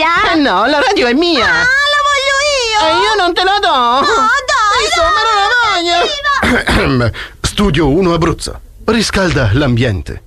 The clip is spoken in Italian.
tua? No, la radio è mia. Ah, la voglio io. E io non te la do. No, dai, Insomma, non la voglio. Studio 1 Abruzzo. Riscalda l'ambiente.